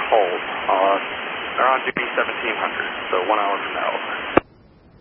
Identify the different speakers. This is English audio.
Speaker 1: hold. They're on duty 1700, so 1 hour from now.